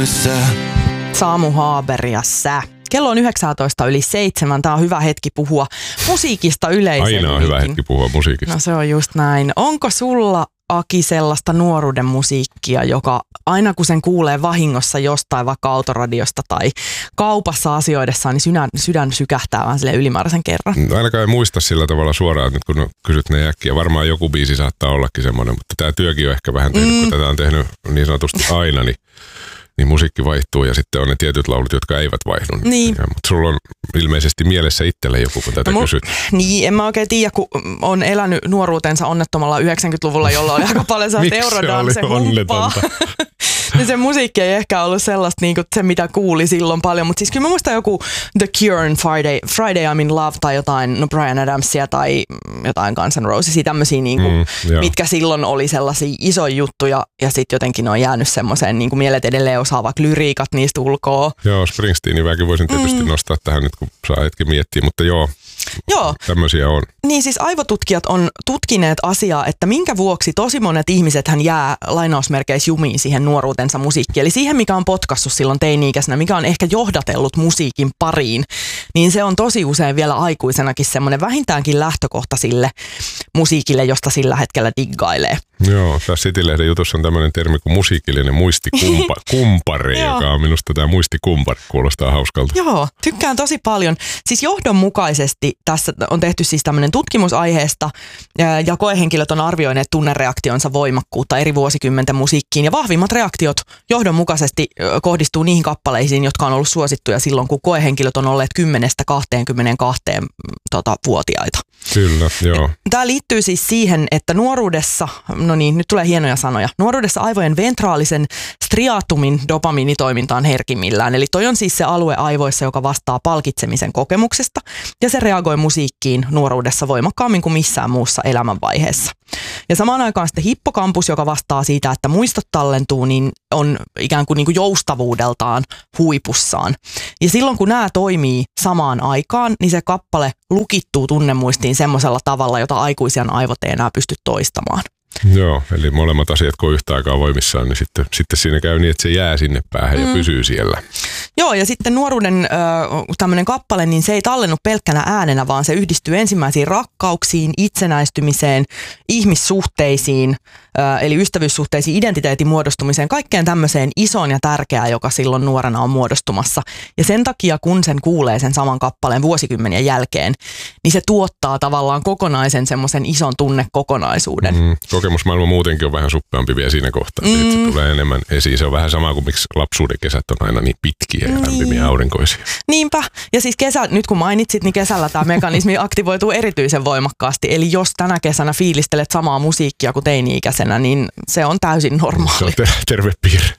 yössä. Samu Haber ja sä. Kello on 19:07. Tää on hyvä hetki puhua musiikista yleisemminkin. Aina on hyvä hetki puhua musiikista. No se on just näin. Onko sulla, Aki, sellaista nuoruuden musiikkia, joka aina kun sen kuulee vahingossa jostain vaikka autoradiosta tai kaupassa asioidessaan, niin sydän sykähtää vähän silleen ylimääräisen kerran? No, ainakaan ei muista sillä tavalla suoraan, että nyt kun kysyt ne äkkiä. Varmaan joku biisi saattaa ollakin semmoinen, mutta tämä työkin on ehkä vähän tehnyt, kun tätä on tehnyt niin sanotusti aina, niin musiikki vaihtuu ja sitten on ne tietyt laulut, jotka eivät vaihdu. Niin. Mutta sulla on ilmeisesti mielessä itselle joku, kun tätä kysyt. Niin, en mä oikein tiedä, kun on elänyt nuoruutensa onnettomalla 90-luvulla, jolloin oli aika paljon sellaista eurodance-humppaa. Niin se musiikki ei ehkä ollut sellaista niin kuin se, mitä kuuli silloin paljon. Mutta siis kyllä mä muistan joku The Cure, Friday I'm in Love tai jotain Bryan Adamsia tai jotain Guns N' Rosesia, tämmöisiä, niin kuin, mitkä silloin oli sellaisia isoja juttuja ja sitten jotenkin on jäänyt semmoiseen, niin kuin mielet edelleen osaa vaikka lyriikat niistä ulkoa. Joo, Springsteenin väki voisin tietysti nostaa tähän nyt, kun saa hetki miettiä, mutta joo. Tämmöisiä on. Niin siis aivotutkijat on tutkineet asiaa, että minkä vuoksi tosi monet ihmisethän jää lainausmerkeissä jumiin siihen nuoruutensa musiikkiin. Eli siihen, mikä on potkassut silloin teini-ikäisenä, mikä on ehkä johdatellut musiikin pariin, niin se on tosi usein vielä aikuisenakin semmoinen vähintäänkin lähtökohta sille musiikille, josta sillä hetkellä diggailee. Joo, tässä City-lehden jutussa on tämmöinen termi kuin musiikillinen muistikumpari, joka on minusta tämä muistikumpari, kuulostaa hauskalta. Joo, tykkään tosi paljon. Siis johdonmukaisesti tässä on tehty siis tämmöinen tutkimus aiheesta ja koehenkilöt on arvioineet tunnereaktionsa voimakkuutta eri vuosikymmenten musiikkiin ja vahvimmat reaktiot johdonmukaisesti kohdistuu niihin kappaleisiin, jotka on ollut suosittuja silloin, kun koehenkilöt on olleet 10-22 vuotiaita. Kyllä, joo. Tämä liittyy siis siihen, että nuoruudessa, no niin, nyt tulee hienoja sanoja, nuoruudessa aivojen ventraalisen striatumin dopamiinitoiminta on herkimmillään. Eli toi on siis se alue aivoissa, joka vastaa palkitsemisen kokemuksesta ja se reagoi musiikkiin nuoruudessa voimakkaammin kuin missään muussa elämänvaiheessa. Ja samaan aikaan sitten hippokampus, joka vastaa siitä, että muistot tallentuu, niin on ikään kuin, joustavuudeltaan huipussaan. Ja silloin kun nämä toimii samaan aikaan, niin se kappale lukittuu tunnemuistiin semmoisella tavalla, jota aikuisen aivot ei enää pysty toistamaan. Joo, eli molemmat asiat kun yhtä aikaa voimissaan, niin sitten siinä käy niin, että se jää sinne päähän ja pysyy siellä. Joo, ja sitten nuoruuden tämmöinen kappale, niin se ei tallennu pelkkänä äänenä, vaan se yhdistyy ensimmäisiin rakkauksiin, itsenäistymiseen, ihmissuhteisiin, eli ystävyyssuhteisiin, identiteetin muodostumiseen, kaikkeen tämmöiseen isoon ja tärkeään, joka silloin nuorena on muodostumassa. Ja sen takia, kun sen kuulee sen saman kappaleen vuosikymmenien jälkeen, niin se tuottaa tavallaan kokonaisen semmoisen ison tunnekokonaisuuden. Kokemusmaailma muutenkin on vähän suppeampi vielä siinä kohtaa. Se tulee enemmän esiin. Se on vähän sama kuin miksi lapsuuden kesät on aina niin pitkiä ja lämpimiä aurinkoisia. Niinpä. Ja siis nyt kun mainitsit, niin kesällä tämä mekanismi aktivoituu erityisen voimakkaasti. Eli jos tänä kesänä fiilistelet samaa musiikkia kuin teini-ikäisenä, niin se on täysin normaali. Se on terve piirre.